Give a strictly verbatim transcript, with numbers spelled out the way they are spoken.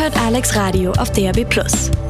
hørt Alex Radio auf D A B plus.